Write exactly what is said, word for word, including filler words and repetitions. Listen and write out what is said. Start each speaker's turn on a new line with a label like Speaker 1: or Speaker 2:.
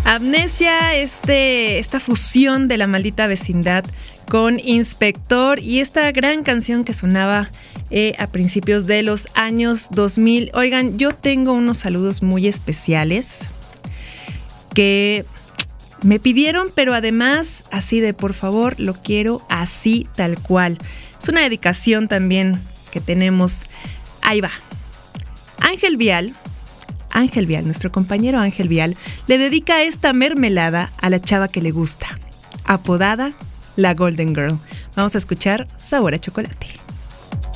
Speaker 1: Amnesia, este, esta fusión de La Maldita Vecindad con Inspector y esta gran canción que sonaba eh, a principios de los años dos mil. Oigan, yo tengo unos saludos muy especiales que me pidieron, pero además así de por favor, lo quiero así tal cual. Es una dedicación también que tenemos. Ahí va. Ángel Vial. Ángel Vial, nuestro compañero Ángel Vial, le dedica esta mermelada a la chava que le gusta, apodada la Golden Girl. Vamos a escuchar Sabor a Chocolate.